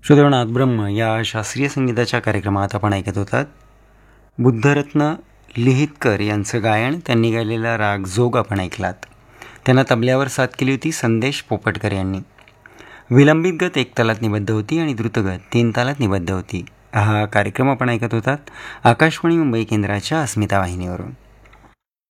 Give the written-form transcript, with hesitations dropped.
श्रोतेनाथ ब्रह्म या शास्त्रीय संगीताच्या कार्यक्रमात आपण ऐकत होतात बुद्धरत्न लिहितकर यांचं गायन. त्यांनी गायलेला राग जोग आपण ऐकलात. त्यांना तबल्यावर साथ केली होती संदेश पोपटकर यांनी. विलंबित गत 1 तालात निबद्ध होती आणि द्रुतगत 3 तालात निबद्ध होती. हा कार्यक्रम आपण ऐकत होतात आकाशवाणी मुंबई केंद्राच्या अस्मिता वाहिनीवरून.